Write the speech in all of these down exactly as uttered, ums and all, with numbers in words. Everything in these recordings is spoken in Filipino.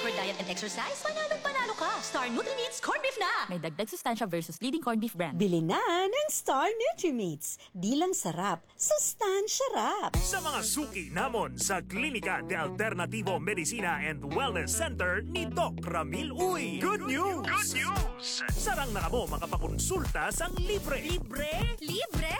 for diet and exercise, panalong panalo ka. Star Nutri-Meats Corned Beef na! May dagdag sustansya versus leading corned beef brand. Bili na ng Star Nutri-Meats. Di lang sarap, sustansya rap. Sa mga suki namon sa Klinika de Alternativo Medicina and Wellness Center ni Doc Ramil Uy. Good news! Good news! Sarang na kamo makapakonsulta sang libre. Libre? Libre!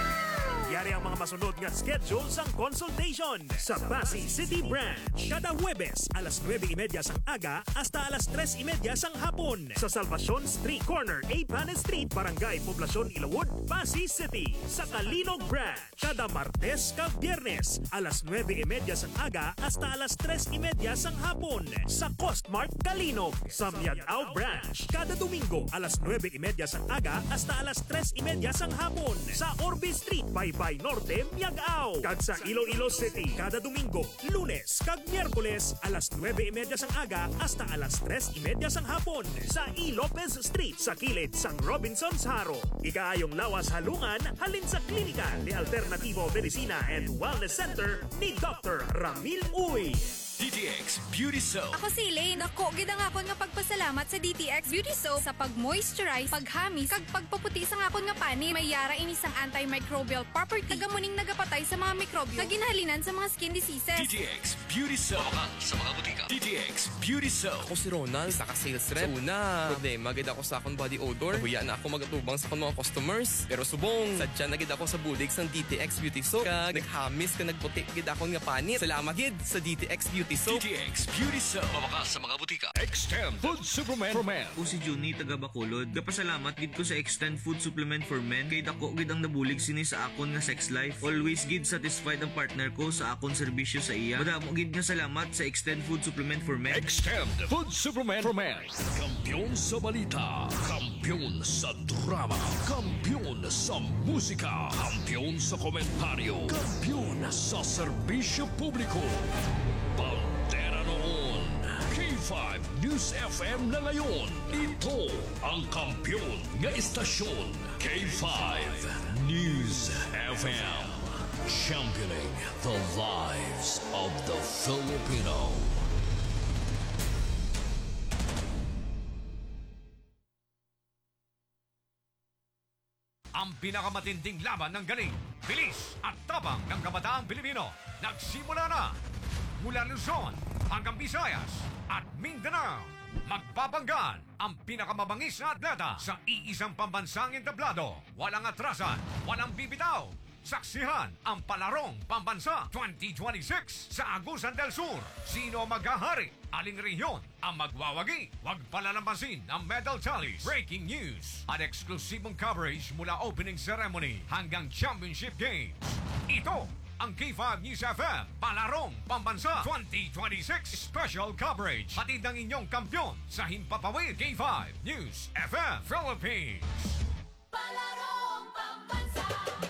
Yari ang mga masunod nga schedule sang consultation sa Pasig City Branch. Kada Huwebes, alas nueve y media sang aga hasta alas tres y media sang hapon sa Salvacion Street Corner, A. Panes Street, Barangay Poblacion, Ilawod, Pasig City. Sa Kalinog Branch, kada Martes kag Biyernes, alas nueve y media sang aga hasta alas tres y media sang hapon sa Costmart Kalinog. Sa Miagao Branch, kada Domingo, alas nueve y media sang aga hasta alas tres y media sang hapon sa Orbe Street, Baybay Norte, Miagao. Kag sa Iloilo City, kada Domingo, Lunes kag Miyerkules, alas nueve y media sang aga hasta alas tres y media sang hapon sa E. Lopez Street sa kilid sang Robinson's Haro. Ikaayong lawas halungan halin sa Klinika de Alternativo Medicina and Wellness Center ni Doctor Ramil Uy. D T X Beauty Soap. Ako si Elaine. Ako, gida nga ako nga pagpasalamat sa D T X Beauty Soap sa pag-moisturize, paghamis, kag pagpaputi sa nga ako nga pani. May yara inisang antimicrobial property. Tagamuning nagapatay sa mga mikrobyo. Kaginhalinan sa mga skin diseases. D T X Beauty Soap. Baka sa mga butika. D T X Beauty Soap. Ako si Ronald, naka-sales rep. Sa una, problema, gid ako sa akong body odor. Nahuya na ako magatubang sa akong mga customers. Pero subong, sadya na gid ako sa bulig sang D T X Beauty Soap. Kag naghamis ka nagputi gid akong nga panit. Salamat gid sa D T X Beauty Soap. D T X Beauty Soap. Baka sa mga butika. Extend Food Supplement for Men. O si Juni taga Bacolod. Gapasalamat gid ko sa Extend Food Supplement for Men kay dako gid ang nabulig sini sa akon nga sex life. Always gid satisfied ang partner ko sa akon serbisyo sa iya. Madamo gid nga salamat sa Extend Food Supplement for Men. Extend Food Supplement for Men. Kampiyon sa balita, kampiyon sa drama, kampiyon sa musika, kampiyon sa komentaryo, kampiyon sa serbisyo publiko. Pantera noon, K five News F M na ngayon. Ito ang kampiyon nga istasyon, K five News F M. Championing the lives of the Filipino. Ang pinakamatinding laban ng galing, bilis at tabang ng kabataang Pilipino nagsimula na. Mula Luzon hanggang Visayas at Mindanao, magpapanggan ang pinakamabangis na atleta sa iisang pambansang entablado. Walang atrasan, walang bibitaw. Saksihan ang Palarong Pambansa twenty twenty-six sa Agusan del Sur. Sino maghahari? Aling rehiyon ang magwawagi? Huwag palalambasin ang medal tallies, breaking news at eksklusibong coverage mula opening ceremony hanggang championship games. Ito ang K five News F M Palarong Pambansa twenty twenty-six special coverage. Hatid ng inyong kampyon sa Himpapawid. K five News F M Philippines. Palarong Pambansa.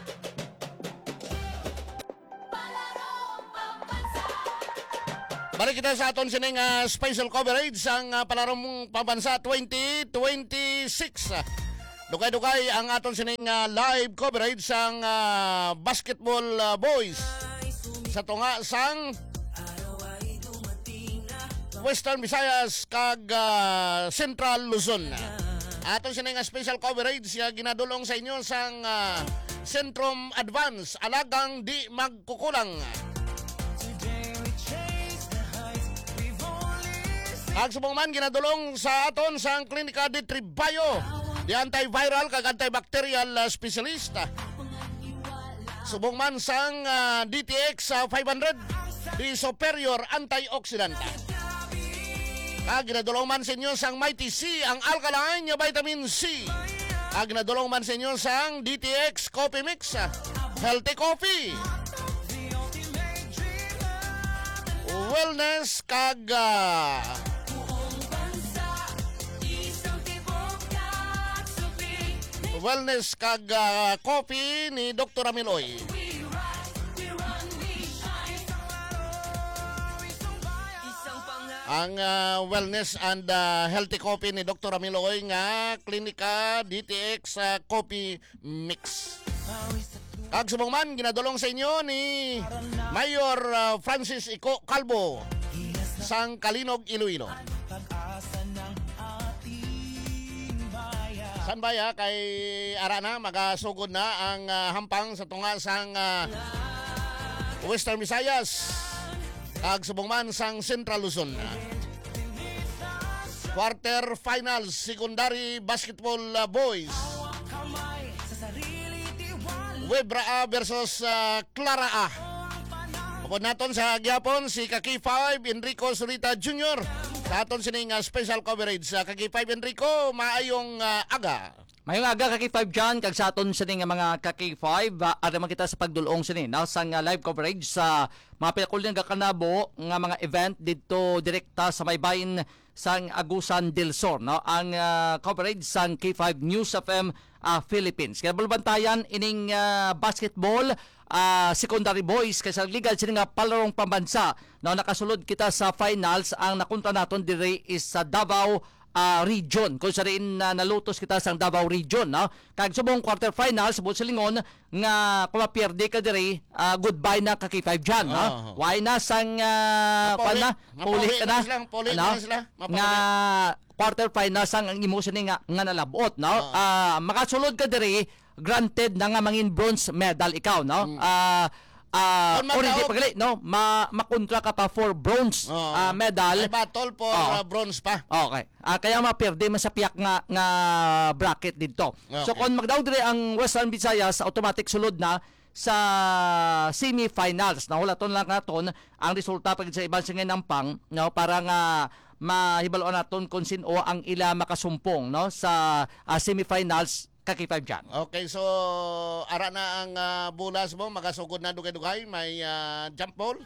Balik kita sa aton sining uh, special coverage sang uh, Palarong Pambansa twenty twenty-six. Dukay-dukay ang aton sining uh, live coverage sang uh, basketball uh, boys sa tunga sang Western Visayas kag uh, Central Luzon. Aton sining uh, special coverage uh, ginadulong sa inyo sang uh, Centrum Advance alagang di magkukulang. Ang subong man ginadulong sa aton sang Klinika de Tribayo, di antiviral kag antibacterial uh, specialist. Subong man sang uh, D T X uh, five hundred, di superior antioxidant. Kag ginadulong man sa inyo sang Mighty C, ang alkaline nga vitamin C. Kag ginadulong man sa inyo sang D T X Coffee Mix, uh, healthy coffee. Wellness kag uh, wellness kag uh, coffee ni Doctor Amiloy. Ang uh, wellness and uh, healthy coffee ni Doctor Amiloy nga Klinika D T X uh, Coffee Mix. Kag subong man ginadulong sa inyo ni Mayor uh, Francis Ico Calvo sang Kalinog, Iloilo. San baya kay Arana magasugod na ang uh, hampang sa tunga sang uh, Western Visayas kag subong man sang Central Luzon. Quarter finals secondary basketball uh, boys. Webra A versus uh, Clara A. Kapod naton sa gyapon si Kaki five Enrico Surita Junior Sa aton sining uh, special coverage sa uh, Kaki five Enrico, maayong uh, aga. Mayong aga Kaki five dyan, kag sa aton sining uh, mga Kaki five, uh, araman kita sa pagdulong sining, no? Sang uh, live coverage sa mga pinakuling kakanabo nga mga event dito direkta sa may bayin sang Agusan del Sur, no? Ang uh, coverage sang K five News F M uh, Philippines. Kaya bulbantayan ining uh, basketball Uh, secondary boys kasi legal sila nga palarong pambansa na nakasulod kita sa finals. Ang nakunta naton dire is sa Davao uh, region kung sa rin uh, nalutos kita sa Davao region, no? Kag subong quarter finals subong silingon nga kung mapierde ka dire, uh, goodbye na Kaki five dyan, no? Oh. Why na sang uh, Mapuli, na puli ka na, na, puli ano? na sila Nga quarter finals ang emotion nga nga nalabot, no? Oh. Uh, makasulod ka dire, granted na nga mangin bronze medal ikaw, no? Ah, mm. uh, uh, or hindi pagali, no? Ma makontra ka pa for bronze oh. uh, medal. May battle for oh. uh, bronze pa. Okay. Uh, kaya maperde man sa piyak nga nga bracket dito. Okay. So kung magdaw dire ang Western Visayas, automatic sulod na sa semi-finals. Nahulaton lang naton ang resulta pag sa ibang singay nampang, no? Para nga mahibaloan naton kung sino ang ila makasumpong, no? Sa uh, semi-finals Kaki five dyan. Okay, so ara na ang uh, bulas mo, magasugod na dugay-dugay, may uh, jump ball.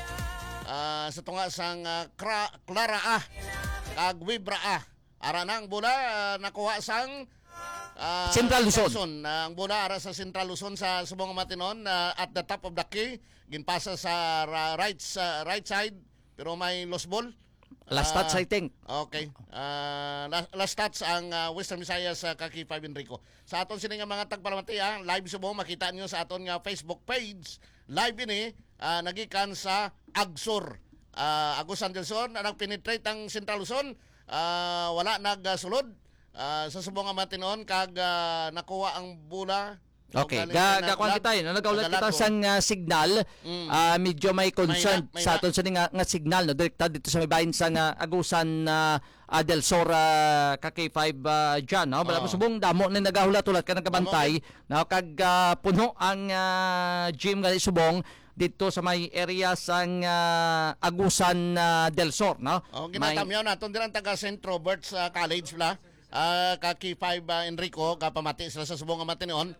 Uh, sa tunga sang uh, Clara A, kag Webra A. Ara na ang bula, uh, nakuha sang uh, Central Luzon. Uh, ang bula ara sa Central Luzon sa subong matinon, uh, at the top of the key, ginpasa sa uh, right, uh, right side, pero may lost ball. Last touch, uh, I think. Okay. Uh, last, last touch ang uh, Western Visayas sa uh, Kaki five Enrico. Sa aton sini nga mga tagpalamati, ha, live subo makita niyo sa aton nga Facebook page. Live ini uh, nagikan sa Agsur. Uh, Agusan del Sur na nagpenetrate ang Central Luzon. Uh, wala nagsulod. Uh, sa subo nga matinon kag uh, nakuha ang bola. Okay, ga gakuan kita yun. Nagaulat kita sa uh, signal, mm. uh, medyo may concern may na, may sa aton sa nga, nga signal, no? Direkta dito sa may bahin sa uh, Agusan uh, uh, del Sur, uh, Kaki five uh, dyan, no? Bala mo subong damo na nagahulat-ulat ka nagkabantay, no? Kag uh, puno ang uh, gym nga subong dito sa may area sang uh, Agusan uh, del Sur, no? Oh, ginatamyaw naton diran taga Saint Robert's uh, College bla. Uh, Kaki five uh, Enrico kapamati sila sa subong nga matinon.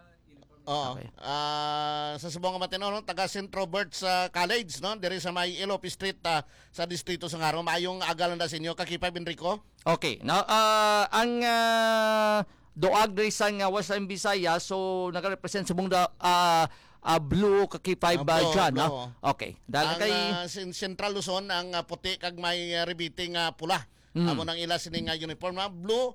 Oo. Okay. Uh, sa subong nga matinon, no? Taga Saint Robert's uh, College, no? Diri sa may Ilope Street uh, sa distrito sa Ngaro. Maayong agalan na sa inyo, Kaki five Enrico. Okay. Now, uh, ang uh, doag diri sa uh, Western Visayas, so naka-represent sa mong uh, uh, blue Kaki five uh, dyan, no? Okay. Dahil ang kay uh, Central Luzon, ang uh, puti kag may uh, rebiting uh, pula. Mm. Amo nang ila sining uh, uniform na blue,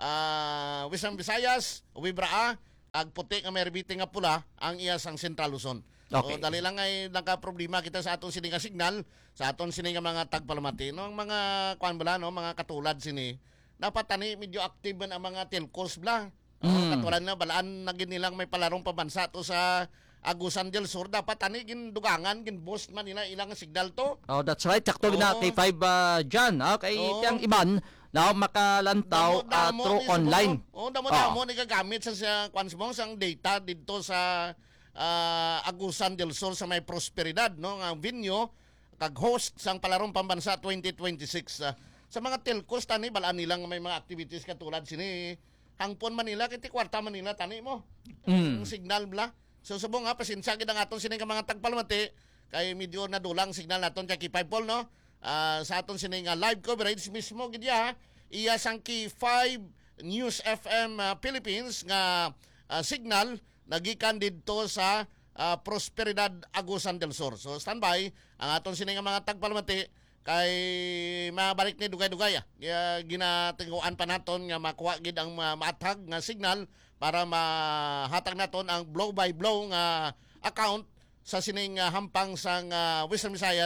uh, Western Visayas, Webra A, ag puti nga may rebiting nga pula ang iya sang Central Luzon. Okay. So dali lang ay nagka problema kita sa aton sini nga signal, sa aton sini nga mga tagpalamati, no, ang mga kuan bala, no, mga katulad sini. Dapat tani medyo active man ang mga telcos bla. Mm. Uh, katulad na balaan na ginilang may palarong pabansa to sa Agusan del Sur, dapat tani gin dugangan, gin boost man nila ilang signal to. Oh, that's right. Sakto na K five uh, dyan, ha? Kay oh. Tiyang iban na makalantaw damo, damo, uh, through ni online. Oh, damo damo oh. ni gagamit sa sa kwansmong sang data dito sa uh, Agusan del Sur sa may Prosperidad, no, nga venue kag host sang palarong pambansa twenty twenty-six. Uh, sa mga telcos tani balaan nilang may mga activities katulad sini hangpon Manila kiti kwarta Manila tani mo. Mm. Signal bla. So subong nga pasensya gid ang aton sini nga mga tagpalamati kay medyo nadulang signal naton kay K five Paul, no. Uh, sa aton sini nga live coverage mismo gid ya iya sang K five News F M uh, Philippines nga uh, signal nagikan didto sa uh, Prosperidad Agusan del Sur. So standby ang aton sini nga mga tagpalamati kay mabalik ni dugay-dugay. Uh, ginatinguan pa naton nga makuha gid ang uh, maatag nga signal para mahatag naton ang blow by blow nga account sa sining uh, hampang sang uh, Western Visayas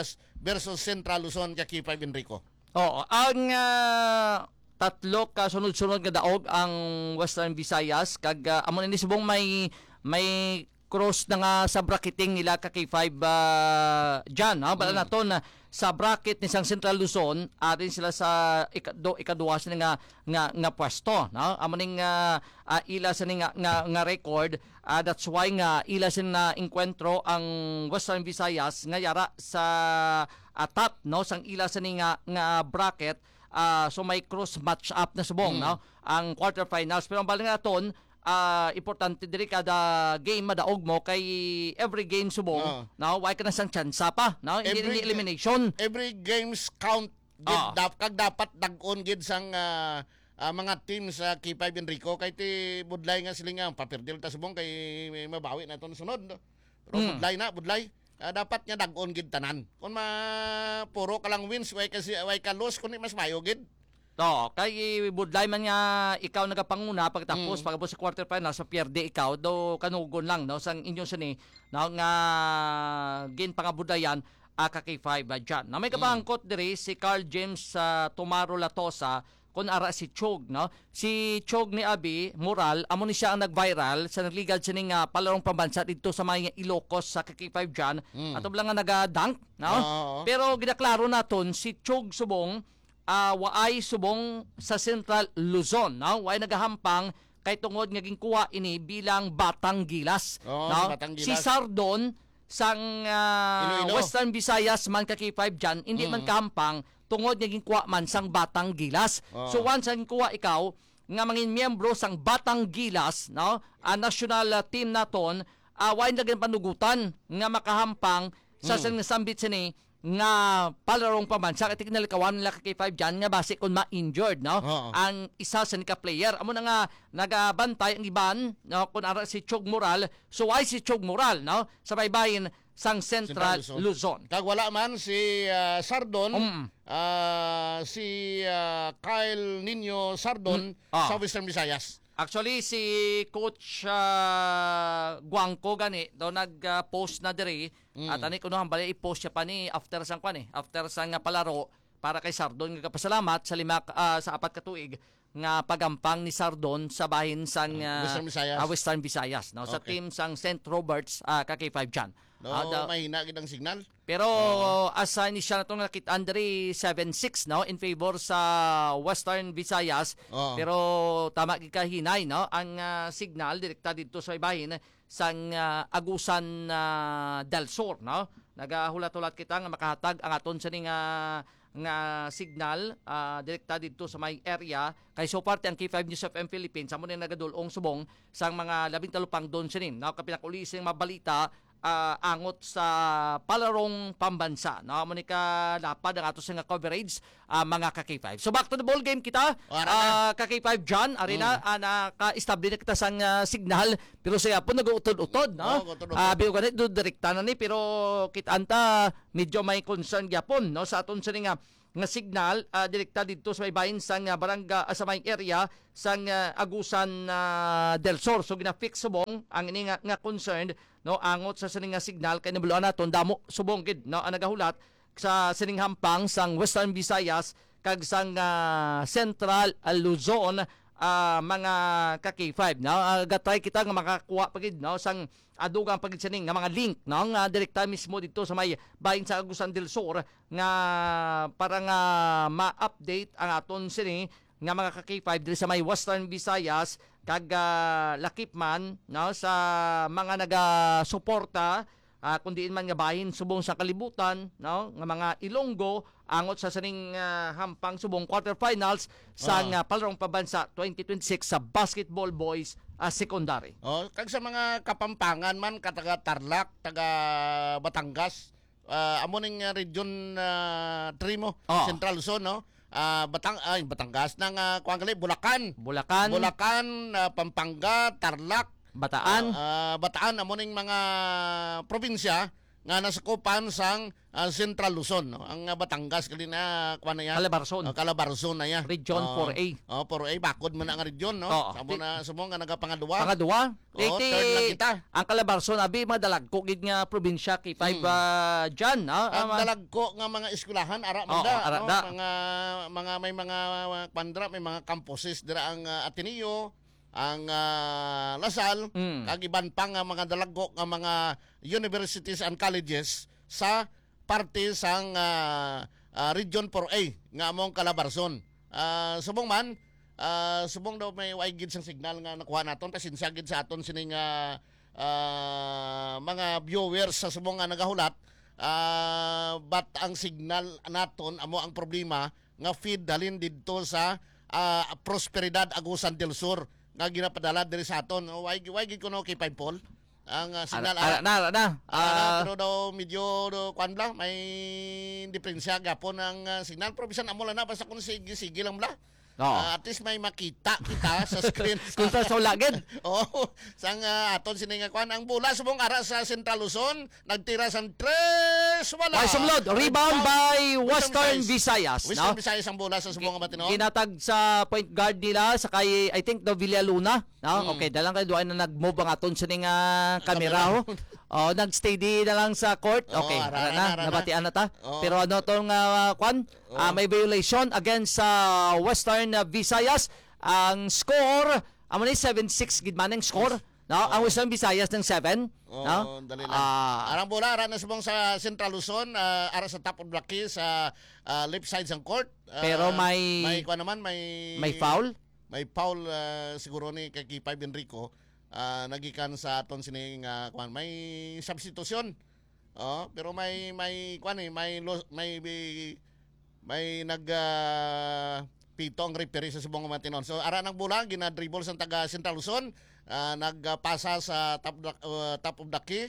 versus Central Luzon kay K five Enrico. Oo, ang ah, tatlo ka sunod-sunod nga daog ang Western Visayas kag uh, amo ni subong may may cross na nga sa bracketing nila ka K five uh, dyan. Ha? Bala mm. naton na sa bracket ni sang Central Luzon, arin sila sa ikado ikaduwa sa nga nga nga pwesto, no? Amo ning uh, uh, ila sa nga nga, nga record, uh, that's why nga ila sin na encuentro ang Western Visayas nga yara sa uh, top, no, sang ila sa nga nga bracket. Uh, so may cross match up na subong, mm. no? Ang quarterfinals, pero ang bala nga aton uh, importante diri kada game madaog mo kay every game subong, uh. no, why ka na sang chance pa, no, hindi ni elimination, every games count gid, uh. dap kag dapat dag-on gid sang uh, uh, mga team sa K five Enrico kay ti budlay nga sila nga papirdil ta subong kay may mabawi na ton sunod, no? Pero mm. budlay na budlay uh, dapat nga dag-on gid tanan kun ma puro ka lang wins why kasi why ka lose kun mas mayo gid. No, kay budlay man nga ikaw nagapanguna pagtapos mm. pagabot sa quarterfinal sa pierde ikaw do kanugon lang, no, sang inyo sini, no, nga gin pangabudayan a ka K five uh, dyan. Na may kabangkot mm. diri si Carl James uh, Tomaro Latosa kun ara si Chog, no, si Chog ni Abi Moral amo ni siya ang nag-viral sa nagligad sining uh, palarong pambansa dito sa mga Ilocos sa K five dyan mm. ato lang nga naga-dunk, no, oh. Pero gidaklaro naton si Chog subong Uh, waay subong sa Central Luzon, no? Waay nagahampang kay tungod nga ginkuha ini bilang Batang Gilas, oh, no? Batang Gilas. Si Sardon sang uh, Western Visayas man ka K five dyan, hindi mm-hmm. man kahampang tungod nga ginkuha man sang Batang Gilas. Oh. So once ang ginkuha ikaw nga mangin miyembro sang Batang Gilas, no? Ang national uh, team naton, uh, waay naging panugutan nga makahampang sa mm. sambit sini nga palarong pamansa kay tinalikawan nila kay K five dyan nga base kung ma-injured, no? Uh-huh. Ang isa sa nika player amo na nga nagabantay ang iban, no, kun ara si Chog Moral, so ay si Chog Moral, no, sa baybayin sang Central, Central Luzon. Luzon. Kag wala man si uh, Sardon, um. uh, si uh, Kyle Nino Sardon mm. oh. sa Western Visayas. Actually, si Coach uh, Guangco gani do nag-post uh, na diri mm. at ani kuno hambali i-post siya pa ni after sang kwan eh, after sang uh, palaro para kay Sardon nga pasalamat sa lima uh, sa apat ka tuig nga pagampang ni Sardon sa bahin sang uh, Western Visayas, uh, Western Visayas, no, okay. Sa team sang Saint Roberts uh, ka K five dyan. No, uh, da, mahina gid ang signal. Pero uh, asa ni siya natong nakit-an diri seven six, no, in favor sa Western Visayas. Uh. Pero tama gid ka hinay, no, ang uh, signal direkta dito sa ibahin sang uh, Agusan uh, del Sur, no. Nagahulat-hulat kita nga makahatag ang aton sa ning uh, nga signal uh, direkta dito sa may area kay so parte ang K five News F M Philippines amo ni nagadulong subong sang mga labing talupang don sinin, no, kapinakulising mabalita Uh, angot sa palarong pambansa, no, amo ni ka lapad ang ato sa nga coverage uh, mga ka K five. So back to the ball game kita, uh, ka K five John arena mm. uh, naka-establish na kita sang uh, signal pero siya po nag-utod-utod, no, ah uh, biyo ganit do direkta na ni pero kita anta medyo may concern gyapon, no, sa aton sa nga nga signal uh, direkta dito sa may bahin sang uh, barangay uh, sa may area sang uh, Agusan uh, del Sur. So gina-fix subong ang ini nga, nga concerned, no, angot sa sining nga signal kay nabuloan naton damo subong gid, no, ang nagahulat sa sining hampang sang Western Visayas kag sang uh, Central Luzon uh, mga ka K five, no. Uh, gatry kita nga makakuha pagid, no, sang adugang pagid sining nga mga link, no, nga direkta mismo dito sa may bahin sa Agusan del Sur nga para nga ma-update ang aton sini nga mga ka K five diri sa may Western Visayas kag uh, lakipman, no, sa mga naga-suporta uh, kundi man nga bahin subong sa kalibutan, no, nga mga Ilonggo angot sa saning uh, hampang subong quarterfinals sa uh. uh, palarong pambansa twenty twenty-six sa basketball boys uh, secondary. Oh, kag sa mga Kapampangan man kataga Tarlac, taga Batangas, uh, amo ning uh, region uh, three mo, oh. Central Luzon, no. Uh, Batang ay Batangas nang uh, kuan gali Bulacan. Bulacan, Bulacan, uh, Pampanga, Tarlac, Bataan. Uh, uh, Bataan amo ning mga probinsya nga nasakupan sang ah, Central Luzon, no? Ang ah, Batangas kali na kuan na yan. Calabarzon. Oh, Calabarzon na yan. Region Oh, four A. Oh, four A bakod man ang region, no? Oo. Sabo na sumo nga nagapangaduwa. Pangaduwa. Oo, third na kita. Ang Calabarzon abi madalagko gid nga probinsya kay five uh, dyan. No? Ang Ah, dalagko nga mga eskwelahan ara man Oo, da, ara no? da. Mga mga may mga pandra, may mga campuses dira ang ah, Ateneo, ang ah, Lasal, Mm. kag iban pa nga mga dalagko nga mga universities and colleges sa parte sang ah, ah, Region four A nga among Calabarzon. Ah, subong man ah, subong daw may way gid sang signal nga nakuha naton pasensya gid sa aton sining ah, ah, mga viewers sa subong nga nagahulat. Ah, but ang signal naton amo ang problema nga feed dalin didto sa ah, Prosperidad Agusan del Sur nga ginapadala diri sa aton. Way way gid kuno kay Five Paul ang uh, signal Ara, ara na, ara na. Ah, Ah, pero daw medyo do kwan bla may diferensya gapon ang uh, signal pero bisan amo lang na basta kun sige sige lang bla. Oo. Ah, at least may makita kita sa screen. Kung sa sulagid. Oo. Sang uh, aton sini nga kwan ang bola subong ara sa Central Luzon nagtira sang tres wala. Ay, sumlod. Rebound by Western Visayas. Western No? Visayas ang bola sa subong nga Batinon. Ginatag sa point guard nila sa kay I think the Villaluna. No? Mm. Okay, dalang kay duay na nag-move ang aton sa nga kamera ho. Oh, nag-steady na lang sa court. Okay, ara ara na, na, ara na. nabatian na ta. Oo. Pero ano tong uh, kwan? Ah, may violation against sa Western uh, Visayas. Ang score, amo ni seven six gid man ang score. No, ang Western Visayas ng seven. Oo, No? dali lang. Ah, Arang bola ara na subong sa Central Luzon, ah, ara sa top of the key sa ah, left side sang court. Ah, Pero may- may kuan naman may may foul. May foul ah, siguro ni kay Kipay Enrico. Ah, nagikan sa aton sini nga kuan may substitution. Oh, pero may may kuan eh, may lo- may may, may nag ah, pito ang referee sa subong nga Batinon. So ara nang bola gina-dribble sa taga Central Luzon. Ah, nagpasa sa top, the- uh, top of the key.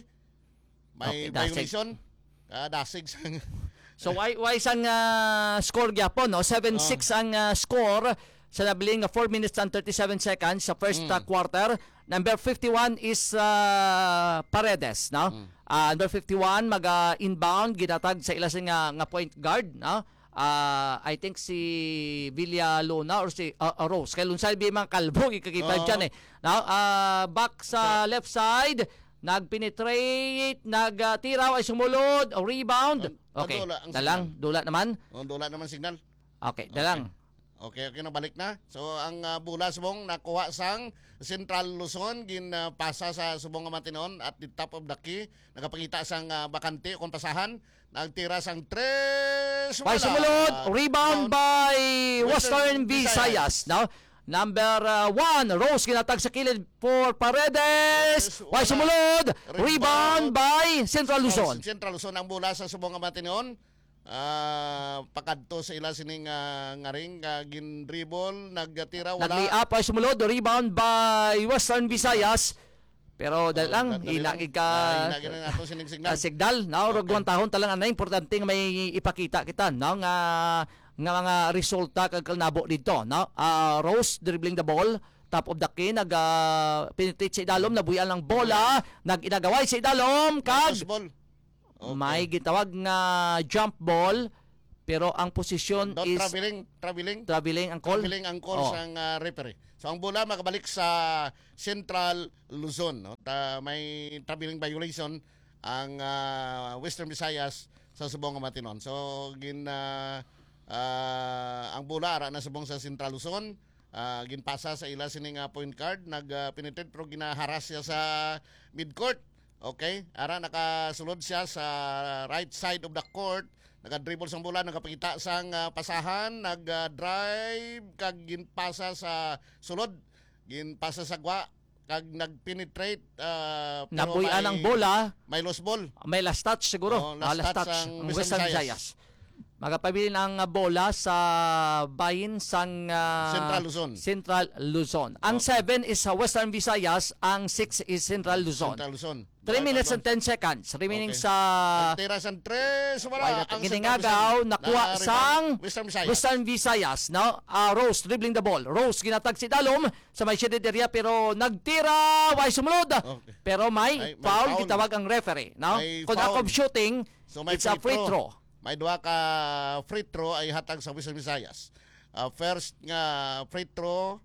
May Okay, dasig. violation. Ah, dasig sang So why why sang uh, score gyapon no? seven six ang uh, score sa nabiling nga four minutes and thirty-seven seconds sa first uh, quarter. Number fifty-one is uh, Paredes, no? Uh, number fifty-one mag uh, inbound ginatag sa ila nga nga point guard, no? Uh, I think si Villalona or si uh, uh, Rose. Kaya lunsay bi mga kalbo ikakita Oo. dyan eh. No? Uh, back sa left side, nagpenetrate, nagtiraw ay sumulod, o rebound. Ang- Okay, ang dula ang dalang, dula naman. oh, dula naman signal. Okay, dalang. Okay, okay na balik na. So ang uh, bola subong nakuha sang Central Luzon gin uh, pasa sa subong nga Batinon at the top of the key nagapakita sang uh, bakante kung pasahan nagtira sang tres By wala. sumulod, Ah, rebound by Western Western Visayas. No? Number uh, one, Rose ginatag sa kilid for Paredes. By wala. sumulod, rebound Rebound. by Central Luzon. Central Luzon ang bola sa subong nga Batinon. Ah, pakadto sa ila sining uh, ngaring uh, gin dribble nagtira wala. Nag-lay up ay sumulod, rebound by Western Visayas. Pero dahil lang, dali lang. hinagig ka Ah, hinagig na nato sining signal. uh, signal. No? Okay. Rugwan tahon talang anay, importante nga may ipakita kita. No? Nga, nga mga resulta kag nabo dito. No? Uh, Rose dribbling the ball. Top of the key, nag uh, penetrate sa idalom, nabuyan ng bola, nag-inagaway sa idalom, kag Cross ball. may gitawag nga jump ball, pero ang posisyon Not is traveling, traveling. traveling ang call. Traveling ang call Oh. sang uh, referee. So ang bola makabalik sa Central Luzon, no? Ta, may traveling violation ang uh, Western Visayas sa subong nga Batinon. So gin uh, uh, ang bola ara na subong sa Central Luzon. Uh, ginpasa sa ila sining uh, point guard, nag-penetrate pero ginaharas siya sa midcourt. Okay? Ara nakasulod siya sa right side of the court. Naka-dribble sang bola, nakapakita sang uh, pasahan, nag-drive kag ginpasa sa sulod, ginpasa sa gwa kag nag-penetrate uh, pero Nabuyan may- ang bola, may lost ball. may last touch siguro. Oh, Ah, last touch ang ang Western Western Visayas. Visayas. Magapabili ng uh, bola sa bayin sang uh, Central Luzon. Central Luzon. Ang seven is sa Western Visayas, ang six is Central Luzon. Central Luzon. three minutes and ten seconds remaining Okay. sa Tira sa tres, wala. ang giningagaw, nakuha sang Western Visayas. Western Visayas, no? Uh, Rose dribbling the ball. Rose ginatag si Dalom sa may shaded area pero nagtira, way sumunod. Okay. Pero may, May- may foul, foul. gitawag ang referee, no? May Kung foul. of shooting, So may it's a free throw. May duha ka free throw ay hatag sa Western Visayas. Uh, first nga free throw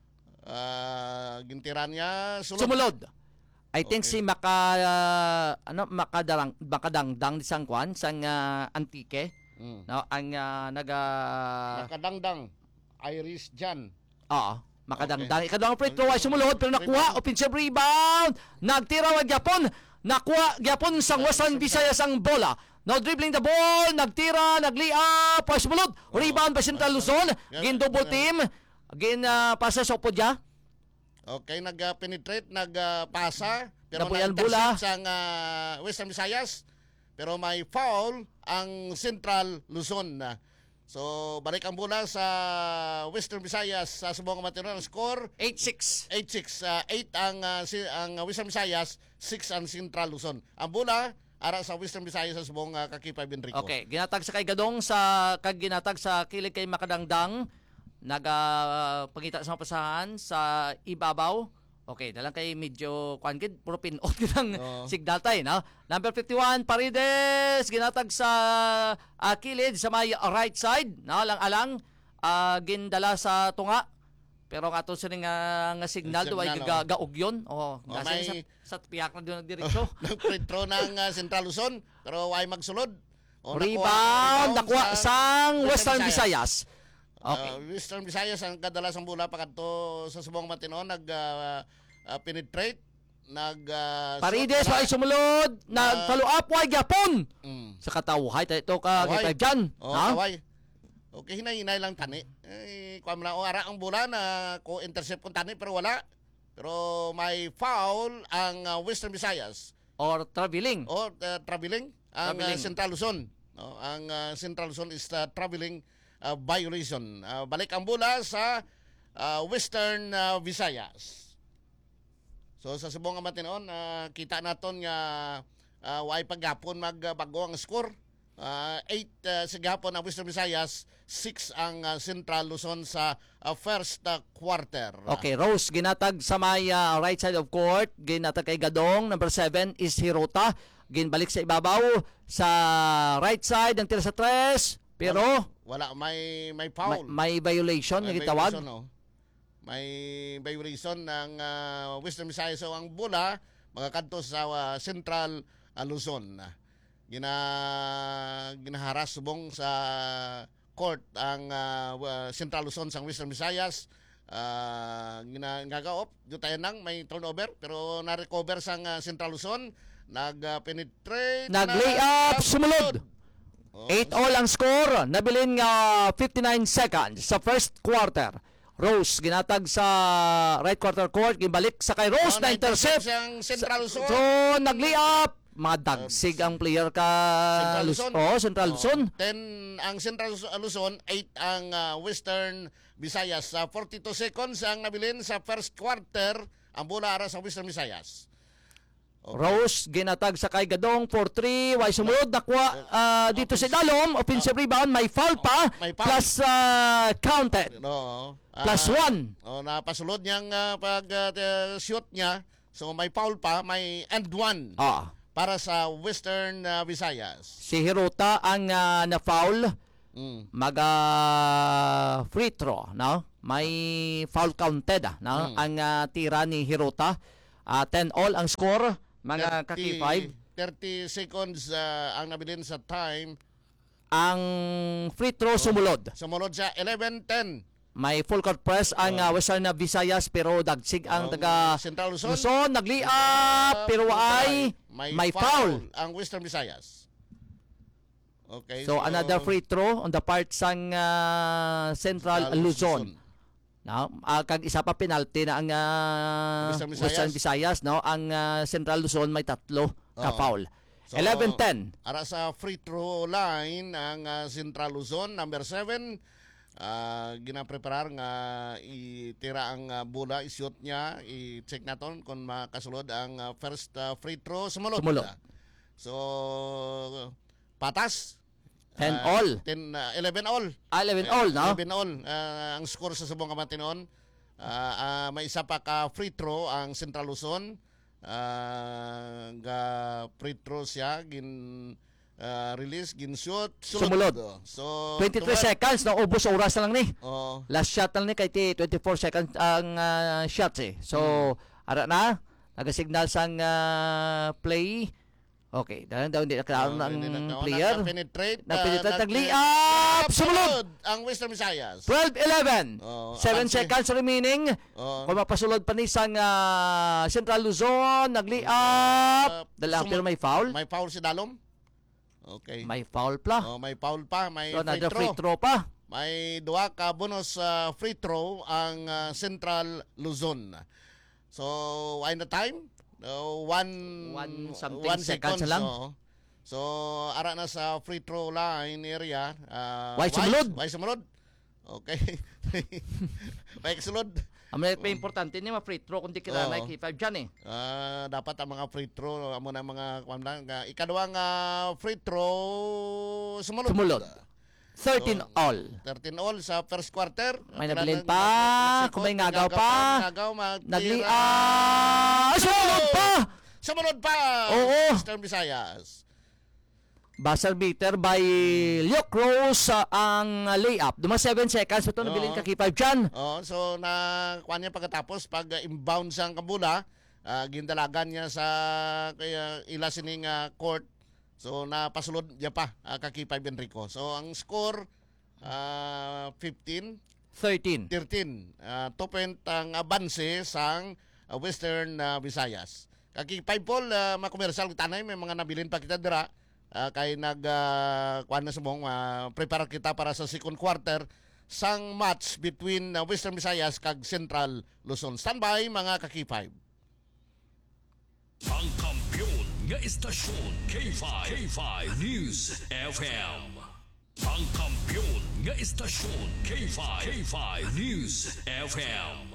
uh, gintiran niya sulod. Sumulod. I think Okay. si Maka uh, ano makadarang makadangdang di sang kwan sang uh, Antique, Mm. no? Ang uh, naga Nakadangdang Iris Jan. Oo, makadangdang. Okay. Ikadang free throw ay sumulod pero nakuha offensive rebound. Nagtira wa gyapon. Nakuha gyapon sang Western Visayas ang bola. No dribbling the ball, nagtira, nagli-up, ay sumulod. Rebound pa Central Luzon, gin double team, gin uh, pasa sa podya. Okay, nag-penetrate, nag-pasa. Pero Napuyan na-intercept bola. sa uh, Western Visayas. Pero may foul ang Central Luzon. So, balik ang bola sa Western Visayas sa Subong Matino. Ang score, eight six. eight six. Uh, eight ang, uh, si, ang Western Visayas, six ang Central Luzon. Ang bola, ara sa Western Visayas sa Subong uh, Kakipay Benrico. Okay, ginatag sa kay Gadong sa kag ginatag sa kilig kay Makadangdang. Naga uh, pangita sa pasahan sa ibabaw. Okay, dalang kay medyo kwan gid puro pinot gid ang Oo. signal tay, no? Number fifty-one Paredes ginatag sa uh, kilid sa may right side, no? Alang-alang uh, gindala sa tunga. Pero nga to sining nga, nga signal do ay Signal, ga, gaog yun. Oh, Oh, nasa may- sa, sa tiyak na doon nagdiretso. Nang free throw ng uh, Central Luzon, pero ay magsulod. O, nakuha- Rebound, nakuha sa sang Western Visayas. Uh, Okay. Western Visayas ang kadalasang bola pakadto sa Subong Matino nag uh, uh, penetrate nag uh, Paredes shot ay sumulod, nag-follow up way gyapon. Mm. Sa katawhay tayo ito ka Kaway. kay dyan. Oh, Ha? kaway. Okay, hinay-hinay lang tani. Eh, kuha mo lang, o ara ang bola na ko intercept kung tani pero wala. Pero may foul ang uh, Western Visayas. Or traveling. O uh, traveling ang uh, Traveling. Central Luzon. No, ang uh, Central Luzon is uh, traveling uh, violation. Uh, balik ang bola sa uh, Western uh, Visayas. So sa Subong Matinoon, uh, kita naton nga uh, way paggapon magbago ang score. Uh, eight uh, sa gapon ang Western Visayas, six ang uh, Central Luzon sa uh, first uh, quarter. Okay, Rose ginatag sa may uh, right side of court, ginatag kay Gadong. Number seven is Hirota. Ginbalik sa ibabaw sa right side ang tira sa tres. Pero wala, wala may may may, foul. may violation May nga gitawag. violation, no? May violation ng uh, Western Visayas. So ang bola magakadto sa uh, Central uh, Luzon. Gina ginaharas subong sa court ang uh, uh, Central Luzon sa Western Visayas. Uh, gina ngagaop tayo nang may turnover pero na-recover sang uh, Central Luzon, nag-penetrate, Nag-lay up, sumunod. Oh. eight all ang score. Nabilin nga fifty-nine seconds sa first quarter. Rose ginatag sa right quarter court, gimbalik sa kay Rose Oh, na intercept. siyang Central Luzon. So nag-lay up. Madagsig ang player ka Central Luz- Luzon. Oh, Central Luzon. ten ang Central Luzon, eight ang uh, Western Visayas. Sa forty-two seconds ang nabilin sa first quarter ang bola ara sa Western Visayas. Rose ginatag sa kay Gadong for three, way sumunod nakuha uh, dito si Dalom, offensive rebound, may foul pa, May foul. plus uh, counted. No. Plus one. Oh, napasulod niyang uh, pag uh, shoot niya. So may foul pa, may and one Ah. para sa Western uh, Visayas. Si Hirota ang uh, na-foul, Mm. mag uh, free throw, no? May foul counted, ah, no? Mm. Ang uh, tira ni Hirota. Uh, ten all ang score, mga kaki five. thirty seconds uh, ang nabilin sa time. Ang free throw sumunod. Sumunod sa eleven ten. May full court press ang uh, Western Visayas pero dagsig ang Ang taga Central Luzon. Luzon, nagli up pero ay may, foul. ang Western Visayas. Okay. So, another free throw on the part sang uh, Central Central Luzon. Luzon. No, uh, kag isa pa penalty na ang uh, Western Visayas. Western Visayas, no? Ang uh, Central Luzon may tatlo ka Oo. foul. So, eleven ten. Ara sa free throw line ang uh, Central Luzon, number seven. Uh, ginapreparar nga itira ang uh, bola, ishoot niya, i-check naton kung makasulod ang uh, first uh, free throw. Sumulod. Sumulod. So, patas. ten Uh, all. ten, uh, eleven all. Ah, eleven all, no? eleven all. Uh, ang score sa Subong Kamatinon. Uh, uh, may isa pa ka free throw ang Central Luzon. Uh, ga free throw siya gin uh, release gin shoot Sumulod. So twenty-three seconds na ubos sa oras na lang ni. Oh. Last shot lang ni kay ti twenty-four seconds ang uh, shots eh. So Hmm. ara na naga-signal sang uh, play. Okay, dahil daw hindi naklaro Oh, ng hindi na- player. Na-penetrate. Na penetrate uh, ang layup. Sumunod. Ang Western Visayas. twelve eleven. Oh, seven apansin. seconds remaining. Oh. Kung mapasulod pa ni sang uh, Central Luzon, nag-layup. Dalang pero may foul. May foul si Dalom. Okay. May foul pa. Oh, may foul pa, may So, free another throw. free throw pa. May duha ka bonus uh, free throw ang uh, Central Luzon. So, why the time? Uh, one, One something one seconds seconds lang. oh. So, ara na sa free throw line area. Uh, Why sumunod? Why sumunod? Okay. Why sumunod? Ang may, may importante niya ma-free throw kundi kailangan Oo. na i five dyan eh. Ah, dapat ang mga free throw amo na mga kwamdang uh, ikaduhang uh, free throw sumunod. Sumunod. thirteen all. thirteen all sa first quarter. May Kailangan- nabilin pa, mag- kung may mag- ngagaw pa. Ngagaw, magtira. Nagli-ah! Sumunod pa! Sumunod pa! Oo. Western Visayas. Buzzer beater by Luke Rose uh, ang uh, layup. Duma seven seconds. Ito nabilin Oo. ka key five dyan. Oh, so na kuan niya pagkatapos pag uh, inbound sang kabula, uh, gindalagan niya sa kaya ila sining uh, court. So napasulod niya pa uh, ka key five Enrico. So ang score uh, fifteen thirteen. thirteen. Uh, two point ang abanse sang uh, Western uh, Visayas. Kaki five Paul uh, makomersyal tanay may mga nabilin pa kita dira. Uh, kay nag uh, kuan na sumong uh, prepare kita para sa second quarter sang match between uh, Western Visayas kag Central Luzon. Standby mga kaki five. Ang kampiyon nga istasyon K five, K five News F M. Ang kampiyon nga istasyon K five, K five News F M.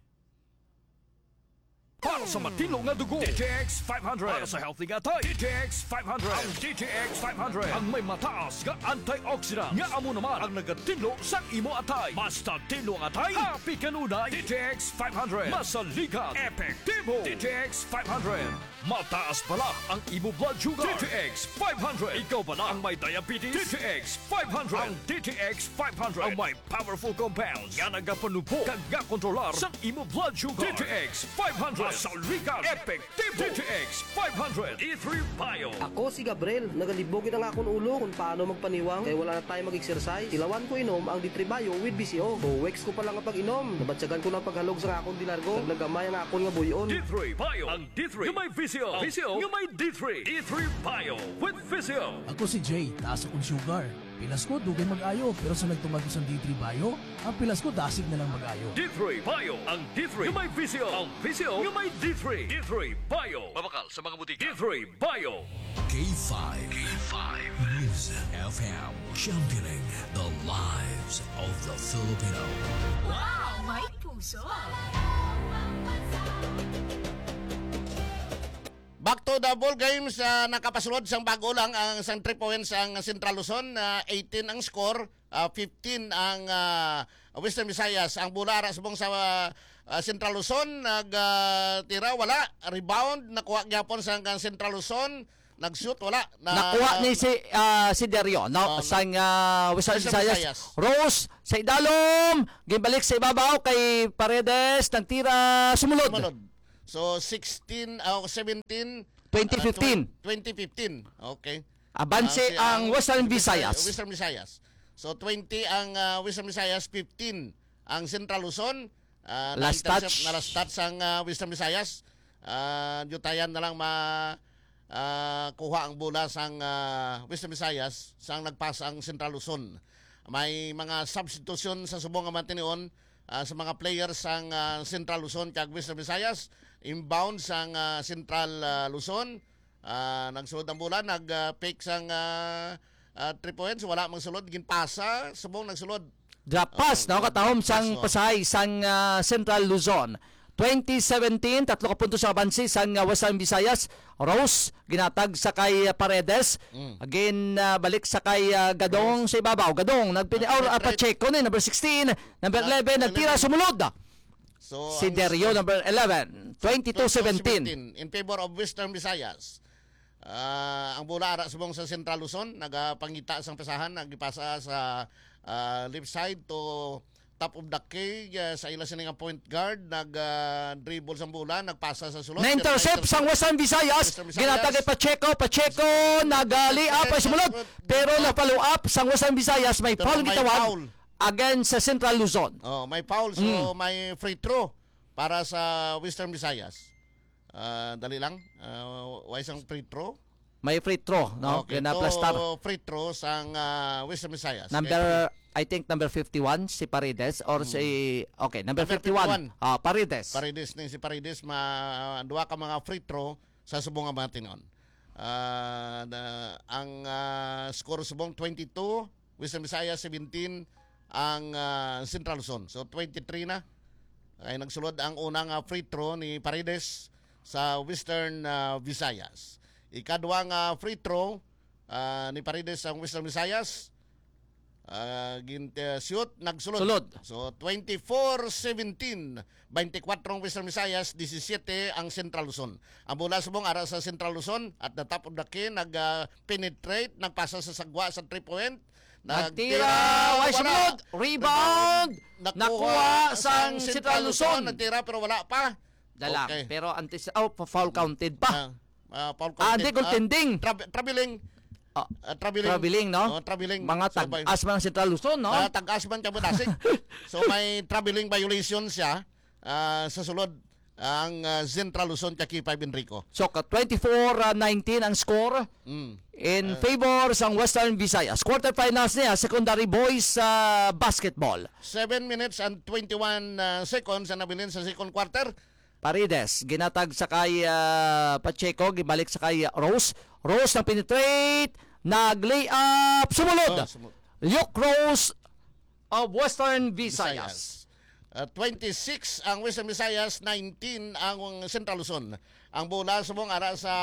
Para sa matino nga dugo, D T X five hundred. Para sa healthy nga tay, D T X five hundred. Ang D T X five hundred ang may mataas nga antioxidant nga amo naman ang nagatinlo sa imo atay. Basta tinlo ang atay, happy kanunay. D T X five hundred. Masaligan, epektibo. D T X five hundred. Mataas pala ang imo blood sugar. D T X five hundred. Ikaw ba na ang may diabetes? D T X five hundred. Ang D T X five hundred ang may powerful compounds nga nagapanupo kag nga kontrolar sa imo blood sugar. D T X five hundred. Masaligan, epektibo. D T X five hundred. E three Bio. Ako si Gabriel, nagalibogin ang akong ulo kung paano magpaniwang kaya wala na tayo mag-exercise. Ilawan ko inom ang D three Bio with B C O. Buwex ko pa lang ang pag-inom. Nabatsagan ko na paghalog sa akong dilargo. Nagnagamay ang akong nga buyon. D three Bio. Ang D three. Yung may V C O. V C O. Yung may D three. D three Bio with V C O. Ako si Jay, taas akong sugar. Pilas ko, dugay mag-ayo. Pero sa nagtumag ko sa D three Bio, ang pilas ko dasig na lang mag-ayo. D three Bio. Ang D three. Yung may V C O. Ang V C O. Yung may D three. D three Bio. Mabakal sa mga butika. D three Bio. K five, K five News F M. Championing the lives of the Filipino. Wow, may puso! Back to the ball games, uh, nakapasulod sang bago lang ang sang three points ang Central Luzon, uh, eighteen ang score, uh, fifteen ang uh, Western Visayas. Ang bola ara subong sa uh, Central Luzon, nagtira uh, wala, rebound nakuha gyapon sang Central Luzon, nag-shoot wala. Na, Nakuha ni si uh, si Dario no uh, sang uh, Western Western Visayas. Visayas. Rose sa idalom, gibalik sa ibabaw kay Paredes, nagtira sumunod. Sumunod. So sixteen o uh, seventeen twenty fifteen. Uh, twenty fifteen. Okay. Abanse Uh, si, ang uh, Western Visayas. Western Visayas. So twenty ang uh, Western Visayas, fifteen ang Central Luzon. Uh, Last touch. Na last touch ang uh, Western Visayas. Uh, Jutayan na lang ma uh, kuha ang bola sang uh, Western Visayas sang nagpasa ang Central Luzon. May mga substitution sa subong nga matinion uh, sa mga players sang uh, Central Luzon kag Western Visayas. Inbound sang uh, Central uh, Luzon. Ah, nagsulod ang bola, nag-fake sang uh, uh, three points, wala mang sulod, ginpasa, subong nagsulod. Drop pass, Oh, no? Katahom sang pass, oh. Pasay, sang ah, Central Luzon. twenty seventeen, tatlo ka puntos sa abansi sang ah, Western Visayas. Rose, ginatag sa kay ah, Paredes. Mm. Again, ah, balik sa kay ah, Gadong sa ibabaw. Gadong, nagpini or uh, Pacheco ni number sixteen, number eleven, nagtira sumulod. So, Si ang- Derio, number eleven, twenty-two seventeen. in favor of Western Visayas. Ah, ang bola ara subong sa Central Luzon, nagapangita sang pesahan, nagipasa sa ah, left side to top of the key uh, sa ila sining nga point guard, nag ah, dribble sang bola, nagpasa sa sulod. Na-intercept sang Western Visayas. Western Visayas. Ginatag kay Pacheco. Pacheco, nagali up ay sumulod. Pero na-follow up sang Western Visayas. May Pero foul may gitawag foul. against sa Central Luzon. Oh, may foul, so Mm. may free throw para sa Western Visayas. Ah, dali lang. Uh, why isang free throw? May free throw, no? Okay, Kaya na-plastar. to free throw sang ah, Western Visayas. Number, I think number fifty-one, si Paredes. Or si, okay, number, Number fifty-one, ah Paredes. Paredes ni si Paredes, ma duwa ka mga free throw sa subong nga mga tinon. Ah, na- ang ah, score subong twenty-two, Western Visayas seventeen, ang ah, Central Luzon. So twenty-three na. Ay nagsulod ang unang ah, free throw ni Paredes sa Western ah, Visayas. Ikaduang ah, free throw ah, ni Paredes sa Western Visayas. Uh, gin uh, shoot nagsulod. Sulod. So twenty-four seventeen, twenty-four ang Western Visayas, seventeen ang Central Luzon. Ang bola subong ara sa Central Luzon at the top of the key nag uh, penetrate, nagpasa sa sagwa sa three point. Nagtira, why sumulod, rebound, nakuha sang Central Luzon. Nagtira pero wala pa. Dalang, Okay. pero antes, oh, foul counted pa. Uh, Paul Ah, hindi, goaltending. Uh, tra- traveling. Ah, Uh, traveling. traveling, no? Oh, traveling. Mga So, by- tag-as man ng Central Luzon, no? Ah, tag-as man ka Dasig. So may traveling violation siya ah, sa sulod ang ah, Central Luzon kay five Enrico. So, twenty-four nineteen ang score Mm. in favor sa Western Visayas. Quarterfinals niya, secondary boys sa basketball. seven minutes and twenty-one uh, seconds ang nabilin sa second quarter. Paredes, ginatag sa kay ah, Pacheco, gibalik sa kay ah, Rose. Rose na penetrate, nag-lay up, sumulod. Oh, sumulod. Luke Rose of Western Visayas. Uh, twenty-six ang Western Visayas, nineteen ang Central Luzon. Ang bola subong ara sa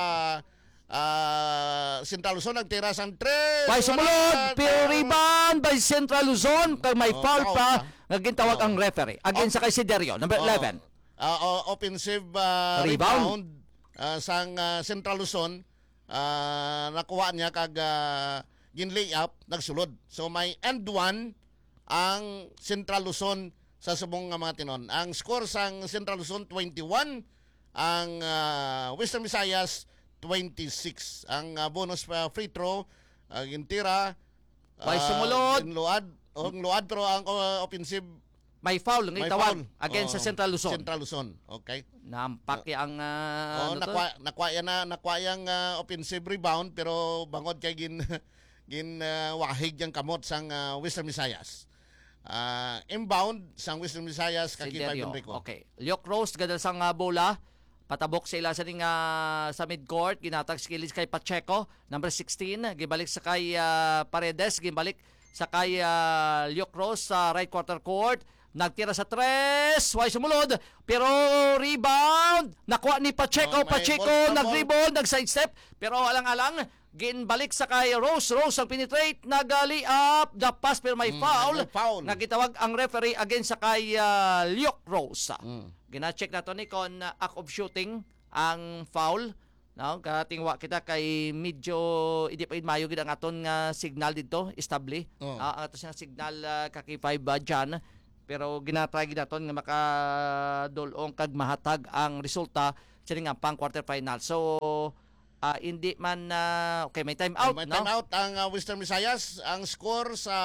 ah, Central Luzon nagtira sang tres. By sumulod, pero rebound by Central Luzon, kag may Oh, foul foul pa, pa. nagintawag ang referee. Again sa kay Siderio, number eleven. Uh, offensive uh, Rebound. rebound, uh, sang uh, Central Luzon, uh, nakuha niya kag uh, gin-lay up, nagsulod. So may end one ang Central Luzon sa subong nga mga tinon. Ang score sang Central Luzon twenty-one, ang uh, Western Visayas twenty-six. Ang uh, bonus uh, free throw uh, gintira May sumulod. ginluad, o luad pero ang uh, offensive May foul, ng may itawag foul. against sa Oo, Central Luzon. Central Luzon. Okay. Nampak ang Oh, uh, ano to? nakwa nakwa yan na nakwa yang uh, offensive rebound pero bangod kay gin gin uh, wahig yang kamot sang uh, Western Visayas. Uh, inbound sang Western Visayas kay Siderio. Enrico. Okay. Luke Rose gadal sang uh, bola. Patabok sa ila sa ning uh, sa midcourt, ginatag skills kay Pacheco, number sixteen, gibalik sa kay uh, Paredes, gibalik sa kay uh, Luke Rose sa right quarter court. Nagtira sa tres, why sumulod, pero rebound, nakuha ni Pacheco, Oh, may Pacheco, ball, nag-rebound, nag-sidestep, pero alang-alang, ginbalik sa kay Rose, Rose ang penetrate, nagali up, the pass, pero may Mm, foul, may foul. nagitawag ang referee against sa kay uh, Luke Rose. Mm. Gina-check na to ni kon uh, act of shooting ang foul. No, katingwa kita kay medyo idi pa mayo gid ang aton nga signal didto, establi. Oh. Ah, ang aton nga signal uh, kaki five uh, dyan. Pero ginatry gid naton nga makadulong kag mahatag ang resulta sa nga pang quarterfinal. So ah, hindi man uh, okay, may time out, May no? time out ang uh, Western Visayas. Ang score sa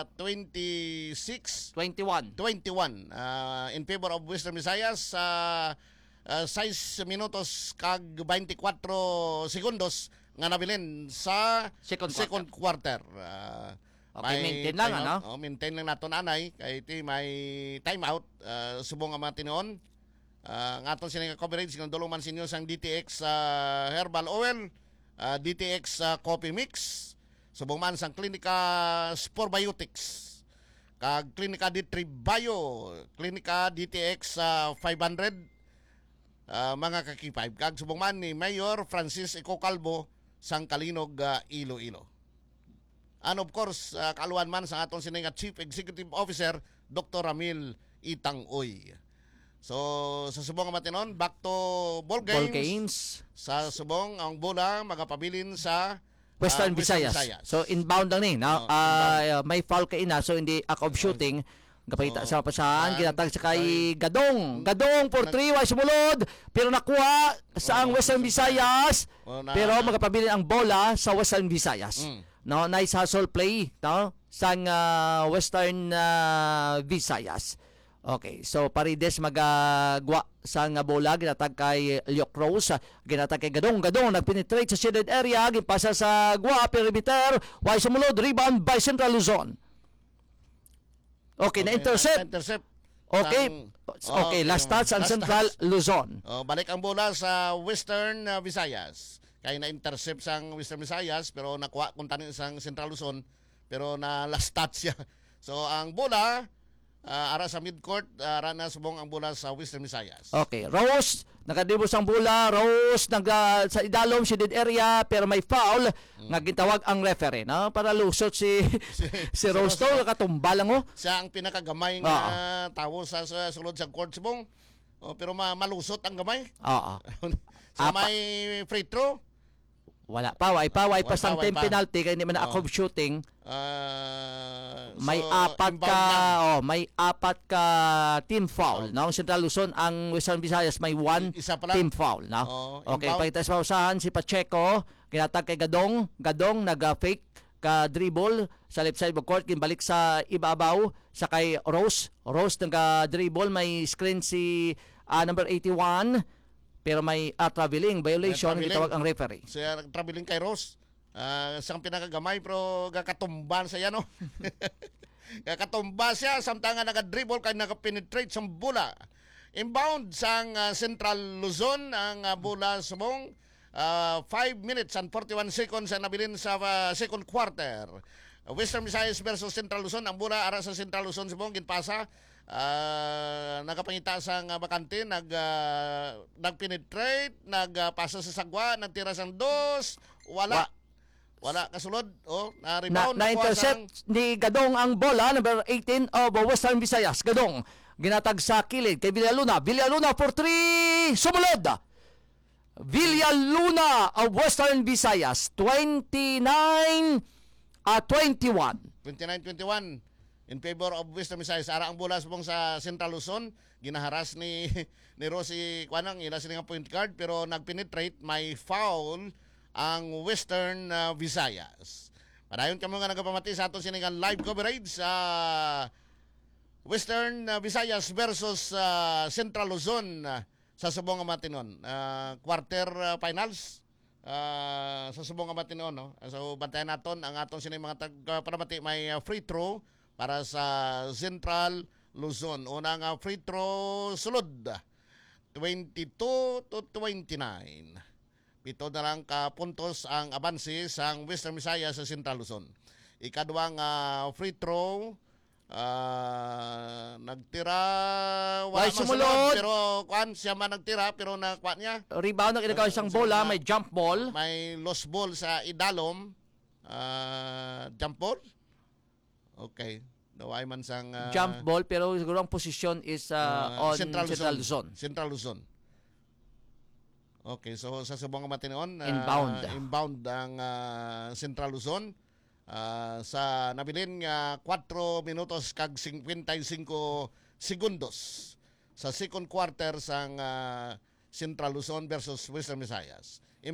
twenty-six twenty-one twenty-one uh, in favor of Western Visayas sa uh, six minutos kag twenty-four segundos nga nabilin sa Second second quarter. Uh, Okay, may maintain lang, time ano? out. Oh, maintain lang nato nanay kay iti may time out uh, subong nga mga tinuon. Uh, nga aton sila nga coverage kung dulong man sinyo sang D T X uh, Herbal Oil uh, D T X uh, Coffee Mix, subong man sang Klinika Sporbiotics, kag Klinika D three Bio, Klinika D T X uh, five hundred, uh, mga kakipay, kag subong man ni Mayor Francis Eco Calvo sang Kalinog, uh, Iloilo. And of course, uh, kaaluan man sa aton sining Chief Executive Officer Doctor Ramil Itangoy. So sa subong nga matinon, back to ball games. Ball games. Sa subong ang bola magapabilin sa Western, uh, Visayas. So inbound lang ni. Now, Oh, uh, may foul kay ina so hindi act of shooting. Kapita Oh. sa pasahan, ginatag sa kay Gadong. Gadong for three, way sumulod. Pero nakuha sa ang Western Visayas. Oh, na- Pero magapabilin ang bola sa Western Visayas. Mm. No, nice hustle play, no? Sang uh, Western uh, Visayas. Okay, so Parides magagwa sa nga bola, ginatag kay Lyok Rose, ginatag kay Gadong, Gadong nagpenetrate sa shaded area, gipasa sa gwa, perimeter, way sumulod, rebound by Central Luzon. Okay, Okay, na-intercept. na-intercept. Okay, Sang- okay, last touch ang last Central touch. Luzon. Oh, balik ang bola sa Western uh, Visayas. Kaya na-intercept sang Western Visayas pero nakuha kung tanin sang Central Luzon pero na last touch siya. So ang bola uh, ara sa midcourt, uh, ara na subong ang bola sa Western Visayas. Okay, Rose, nakadibos ang bola, Rose nag uh, sa idalom shaded area pero may foul, mm. nga gitawag ang referee, no? Para lusot si si, si Rose to, nakatumba lang oh. Siya ang pinakagamay nga uh, tawo sa, sa sulod sa court subong. Oh, pero ma malusot ang gamay. Oo. So may free throw. Wala pa, way pa, way pa Wala sang pa, way team pa. penalty kaya hindi man na Oh. ako shooting. Uh, May so, apat inbound ka, lang. oh, may apat ka team foul. No, ang Central Luzon, ang Western Visayas may one Isa pa lang. team foul, no. Oh, Okay, inbound. pagkita sa pausahan si Pacheco, ginatag kay Gadong, Gadong nag-fake ka dribble sa left side of court, ginbalik sa ibabaw sa kay Rose. Rose nag-dribble, may screen si ah, number eighty-one. Pero may uh, traveling violation, May traveling. gitawag ang referee. Siya traveling kay Rose. Uh, siyang pinakagamay pero gakatumban siya no. Gakatumba siya samtang nga naga-dribble kay naka-penetrate sa bola. Inbound sang uh, Central Luzon ang uh, bola subong uh, five minutes and forty-one seconds ang nabilin sa uh, second quarter. Western Visayas versus Central Luzon, ang bola ara sa Central Luzon subong ginpasa. Uh, nagapangita sa uh, bakante, nag uh, nagpenetrate, nagpasa uh, sa sagwa, nagtira sang dos, wala. Wala kasulod, oh, na rebound Na, na-intercept ni Gadong ang bola, number eighteen of Western Visayas. Gadong, ginatag sa kilid kay Villaluna. Villaluna for three, sumulod! Villaluna of Western Visayas, twenty-nine at twenty-one. twenty-nine twenty-one in favor of Western Visayas. Ara ang bola subong sa Central Luzon, ginaharas ni ni Rosie Kwanang ila sila nga point guard pero nagpenetrate, may foul ang Western uh, Visayas. Padayon kamo nga nagapamati sa aton siningan live coverage sa Western uh, Visayas versus uh, Central Luzon uh, sa subong nga matinon. Uh, quarter uh, finals uh, sa subong nga matinon, no. So bantayan naton ang aton sining mga tagparamati, may uh, free throw para sa Central Luzon. Unang uh, free throw sulod twenty-two to twenty-nine. Pito na lang ka puntos ang abansi sa Western Visayas sa Central Luzon. Ikaduang uh, free throw uh, nagtira wala Ay, man sumulod. sulod, pero kuan siya man nagtira pero nakuha niya. Rebound ang inagawa siyang bola, may jump ball. May lost ball sa idalom. Uh, jump ball. Okay. Daway man sang uh, Jump ball, pero siguro ang posisyon is uh, uh, on Central, Central Luzon. Luzon. Central Luzon. Okay, so sa subong matinon, uh, Inbound. inbound ang uh, Central Luzon uh, sa nabilin nga four minutos kag fifty-five segundos sa second quarter sang uh, Central Luzon versus Western Visayas.